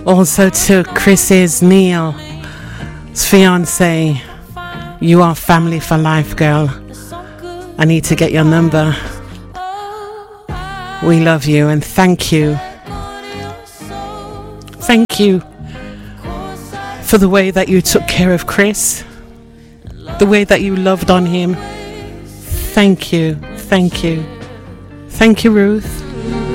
Also to Chris's Neil's fiance, you are family for life, girl. I need to get your number. We love you and thank you. Thank you for the way that you took care of Chris, the way that you loved on him. Thank you, thank you. Thank you, Ruth.